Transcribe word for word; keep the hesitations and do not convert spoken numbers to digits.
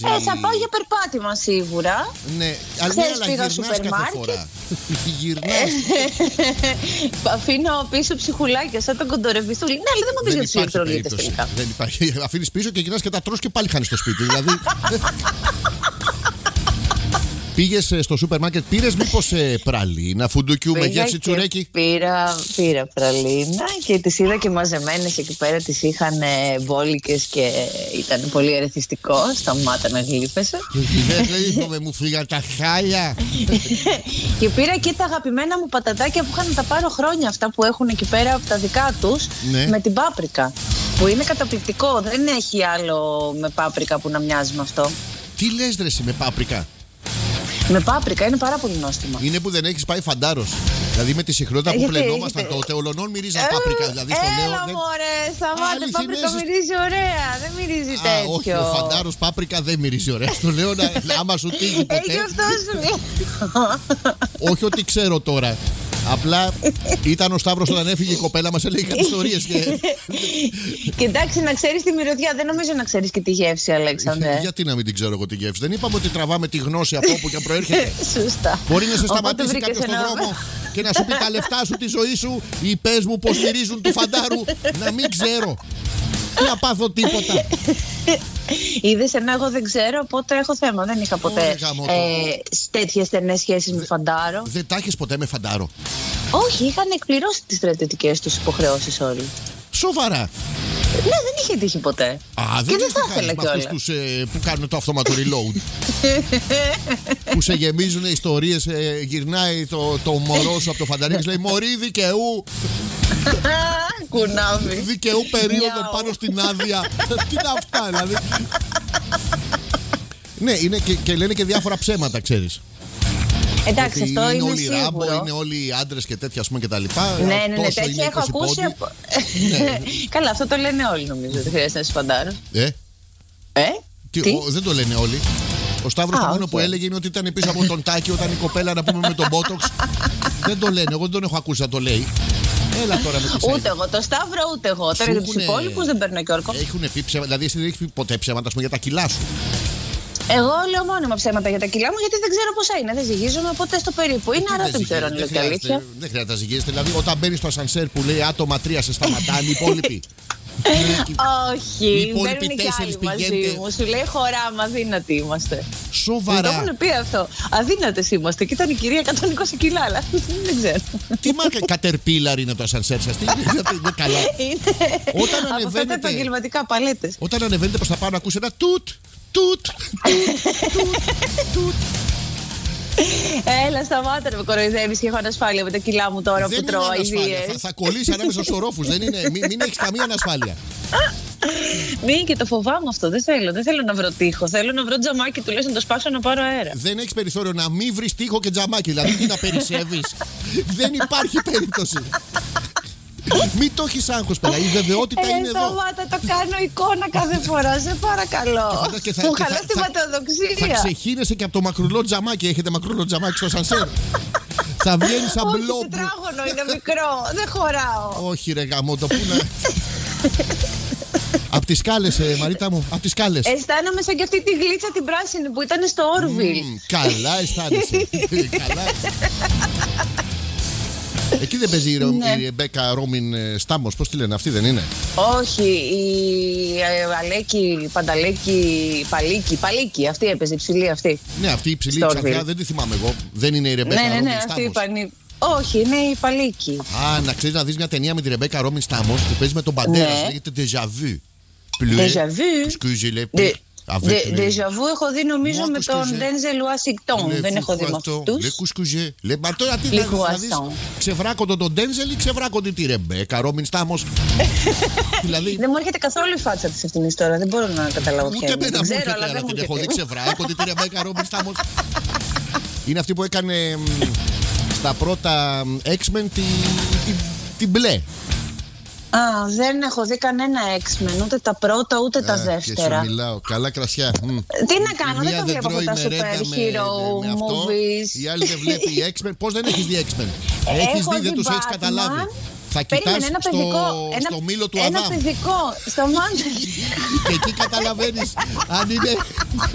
Ε, θα πάω για περπάτημα σίγουρα. Ναι, αλλά πήγα στο σούπερ μάρκετ. Γυρνάς. Αφήνω πίσω ψυχουλάκια σαν τον κοντορεβιστούλη. Ναι, αλλά δεν μου πεις για τους ηλεκτρολίτες τελικά. Δεν υπάρχει. Αφήνεις πίσω και γυρνάς και τα τρως και πάλι χάνεις το σπίτι. Δηλαδή. Πήγες στο σούπερ μάρκετ, πήρες μήπως ε, πραλίνα, φουντουκιού με γεύση τσουρέκι? Πήρα, πήρα πραλίνα και τις είδα και μαζεμένες εκεί πέρα, τις είχαν μπόλικες και ήταν πολύ ερεθιστικό. Σταμάτα να γλύφεσαι. Δεν μου φύγαν τα χάλια. Και πήρα και τα αγαπημένα μου πατατάκια που είχαν να τα πάρω χρόνια, αυτά που έχουν εκεί πέρα από τα δικά τους, ναι. Με την πάπρικα. Που είναι καταπληκτικό, δεν έχει άλλο με πάπρικα που να μοιάζει με αυτό. Τι λες ρε εσύ με πάπρικα? Με πάπρικα, είναι πάρα πολύ νόστιμα. Είναι που δεν έχεις πάει φαντάρος. Δηλαδή με τη συχνότητα που πλενόμασταν τότε, ολονών μυρίζαν πάπρικα. Δηλαδή στο λέω. Έλα μωρέ, σταμάτε, πάπρικα μυρίζει ωραία. Δεν μυρίζει τέτοιο. Όχι, ο φαντάρος πάπρικα δεν μυρίζει ωραία. Στο λέω να, άμα σου τύχει ποτέ. Έχει αυτό σου. Όχι ότι ξέρω τώρα. Απλά ήταν ο Σταύρος όταν έφυγε η κοπέλα μας, έλεγε κάτι ιστορίες. Και... και εντάξει, να ξέρεις τη μυρωδιά, δεν νομίζω να ξέρεις και τη γεύση, Αλέξανδρε. Γιατί να μην την ξέρω εγώ τη γεύση? Δεν είπαμε ότι τραβάμε τη γνώση από όπου και προέρχεται. Σωστά. Μπορεί να σε σταματήσει κάποιος στον δρόμο και να σου πει τα λεφτά σου, τη ζωή σου, ή πες μου πως μυρίζουν του φαντάρου. Να μην ξέρω. Να πάθω τίποτα. Είδες, ενώ εγώ δεν ξέρω, οπότε έχω θέμα. Δεν είχα ποτέ ε, τέτοιες στενές σχέσεις με φαντάρο. Δεν τα έχεις ποτέ με φαντάρο? Όχι, είχαν εκπληρώσει τις στρατιωτικές τους υποχρεώσεις όλοι. Σοβαρά? Ναι, δεν είχε τύχει ποτέ. Α, δεν και δεν θα ήθελα κιόλας. Αυτούς τους ε, που κάνουν το αυτόματο reload. Που σε γεμίζουν ιστορίες, ε, γυρνάει το, το μωρό σου από το φανταρί και λέει μωρή δικαιού. Κουνάβι. Δικαιού περίοδο πάνω στην άδεια. Τι είναι αυτά δηλαδή? Ναι, είναι και, και λένε και διάφορα ψέματα, ξέρεις. Εντάξει, αυτό είναι, είναι όλοι σίγουρο. Ράμπο, είναι όλοι άντρες και τέτοια, ας πούμε, και τα λοιπά. Ναι, ναι, ναι, τέτοια έχω ακούσει από... ναι. Καλά, αυτό το λένε όλοι, νομίζω. Δεν χρειάζεται να είσαι φαντάρος. Ε? Ε? Τι, Τι? Ο, δεν το λένε όλοι. Ο Σταύρος το μόνο okay. που έλεγε είναι ότι ήταν πίσω από τον Τάκη όταν η κοπέλα, να πούμε, με τον Μπότοξ. Δεν το λένε, εγώ δεν τον έχω ακούσει να το λέει. Έλα τώρα με τις ούτε εγώ, το Σταύρο ούτε εγώ. Τώρα για τους υπόλοιπους δεν παίρνω και όρκο. Έχουν πει ψέματα, δηλαδή εσύ δεν έχεις πει ποτέ ψέματα, ας πούμε, για τα κιλά σου? Εγώ λέω μόνιμα ψέματα για τα κιλά μου, γιατί δεν ξέρω πόσα είναι. Δεν ζυγίζομαι, οπότε στο περίπου είναι, άρα δεν ξέρω αν είναι και αλήθεια. Δεν χρειάζεται να ζυγίζεσαι. Δηλαδή, όταν μπαίνει στο ασανσέρ που λέει άτομα τρία σε σταματάνε, οι υπόλοιποι. Όχι, οι υπόλοιποι τέσσερις πηγαίνετε. Μου σου λέει χωράμε, αδύνατοι είμαστε. Σοβαρά. Το έχουν πει αυτό. Αδύνατες είμαστε. Και ήταν η κυρία εκατόν είκοσι κιλά, αλλά δεν ξέρω. Τι μάρκα Caterpillar είναι το ασανσέρ σας? Τι είναι καλά? Όταν ανεβαίνετε. Από αυτά τα επαγγελματικά παλέτες. Όταν ανεβαίνετε προς τα πάνω, ακούς ένα τουτ. Τουτ, τουτ, τουτ. Έλα, σταμάτα να με κοροϊδεύεις και έχω ανασφάλεια με τα κιλά μου τώρα. Δεν που τρώω αηδίες. Θα, θα κολλήσει ανάμεσα στους ορόφους. Δεν είναι, μην, μην έχεις καμία ανασφάλεια. Μην, και το φοβάμαι αυτό. Δεν θέλω, δεν θέλω να βρω τοίχο. Θέλω να βρω τζαμάκι, τουλάχιστον να το σπάσω να πάρω αέρα. Δεν έχεις περιθώριο να μην βρεις τοίχο και τζαμάκι. Δηλαδή τι να περισσεύεις? Δεν υπάρχει περίπτωση. Μην το έχεις άγχος, πέρα. Η βεβαιότητα ε, είναι εδώ. Σταμάτα, το κάνω εικόνα κάθε φορά. Σε παρακαλώ. Θα, μου χαλάς τη ματαιοδοξία. Θα ξεχύνεσαι και από το μακρουλό τζαμάκι. Έχετε μακρουλό τζαμάκι στο σανσέρ? Θα βγαίνει σαν μπλόμπου. Όχι, τετράγωνο είναι μικρό. Δεν χωράω. Όχι ρε γαμώτο, πού να... Απ' τις σκάλες, ε, Μαρίτα μου, απ' τις σκάλες. Αισθάνομαι σαν και αυτή τη γλίτσα την πράσινη που ήταν στο Όρβιλ. Mm, καλά αισθάνεσαι. Καλά. Εκεί δεν παίζει ναι. η Ρεμπέκα Ρόμιν Στάμος, πώς τη λένε, αυτή δεν είναι? Όχι, η Αλέκη, Πανταλέκη, Παλίκη, Παλίκη, αυτή έπαιζε, υψηλή αυτή. Ναι, αυτή η υψηλή ξαφνιά δεν τη θυμάμαι εγώ. Δεν είναι η Ρεμπέκα ναι, ναι, ναι, Ρόμιν αυτή Στάμος. Πανί... Όχι, είναι η Παλίκη. Α, να ξέρεις να δεις μια ταινία με τη Ρεμπέκα Ρόμιν Στάμος που παίζει με τον Μπαντέρας, ναι. Λέγεται Déjà Vu. Déjà Vu. Déjà Vu έχω δει νομίζω με τον Denzel Washington. Δεν έχω δει με αυτούς. Le κουσκουζέ. Μα τώρα τι θα δεις? Ξεβράκονται τον Denzel ή ξεβράκονται τη Ρεμπέκα Ρόμιν Στάμος? Δεν μου έρχεται καθόλου η φάτσα της αυτήν την ιστορία. Δεν μπορώ να καταλάβω ποια είναι. Ούτε εμένα μου έρχεται, αλλά την έχω δει. Ξεβράκονται τη Ρεμπέκα Ρόμιν Στάμος. Είναι αυτή που έκανε στα πρώτα X-Men την μπλε. Α, δεν έχω δει κανένα X-Men, ούτε τα πρώτα ούτε τα δεύτερα. Και σου μιλάω, καλά κρασιά. Τι να κάνω, δεν το βλέπω από τα super hero movies. Η άλλη δεν βλέπει X-Men. Πώς δεν έχεις δει X-Men? Έχεις δει, δεν τους έχεις καταλάβει. Θα κοιτάς ένα στο, παιδικό, στο ένα, μήλο του ένα Αδάμ. Ένα παιδικό, στο μάντα. Και εκεί καταλαβαίνεις αν είναι...